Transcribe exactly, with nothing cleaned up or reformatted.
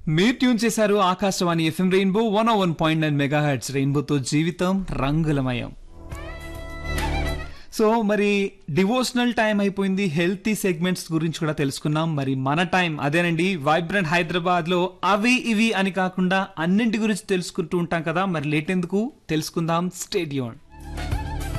మీరు ట్యూన్ చేశారు Akashvani FM rainbow one one point nine mega hertz. రెయిన్బోతో జీవితం రంగులమయం. సో మరి డివోషనల్ టైం అయిపోయింది, హెల్తీ సెగ్మెంట్స్ గురించి కూడా తెలుసుకున్నాం. మరి మన టైం అదేనండి, వైబ్రెంట్ హైదరాబాద్ లో అవి ఇవి అని కాకుండా అన్నింటి గురించి తెలుసుకుంటూ ఉంటాం కదా. మరి లేట్ ఎందుకు, తెలుసుకుందాం. స్టేడియం.